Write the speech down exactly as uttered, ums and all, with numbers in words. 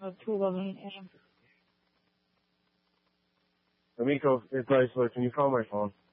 Uh, two eleven a m. Amico, it's Chrysler. Can you call my phone?